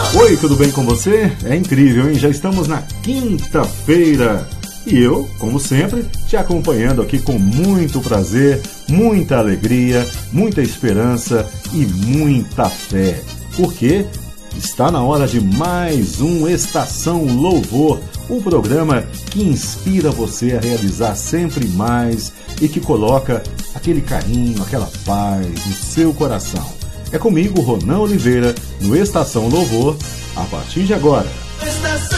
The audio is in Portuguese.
Oi, tudo bem com você? É incrível, hein? Já estamos na quinta-feira. E eu, como sempre, te acompanhando aqui com muito prazer, muita alegria, muita esperança e muita fé. Porque está na hora de mais um Estação Louvor, um programa que inspira você a realizar sempre mais e que coloca aquele carinho, aquela paz no seu coração. É comigo, Ronan Oliveira, no Estação Louvor, a partir de agora.